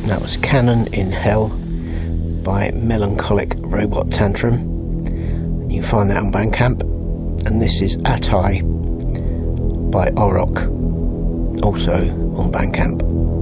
That was Cannon in Hell by Melancholic Robot Tantrum. You can find that on Bandcamp. And this is Atai by Orok, also on Bandcamp.